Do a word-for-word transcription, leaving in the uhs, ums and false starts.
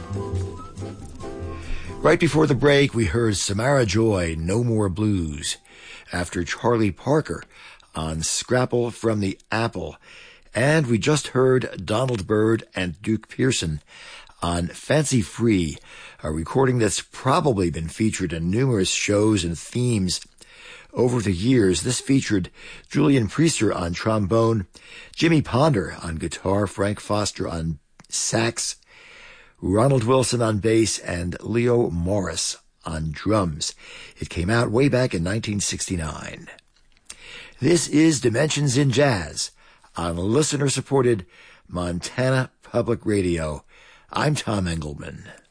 Right before the break, we heard Samara Joy, No More Blues, after Charlie Parker on Scrapple from the Apple. And we just heard Donald Byrd and Duke Pearson on Fancy Free, a recording that's probably been featured in numerous shows and themes over the years. This featured Julian Priester on trombone, Jimmy Ponder on guitar, Frank Foster on sax, Ronald Wilson on bass, and Leo Morris on drums. It came out way back in nineteen sixty-nine. This is Dimensions in Jazz on listener-supported Montana Public Radio. I'm Tom Engelman.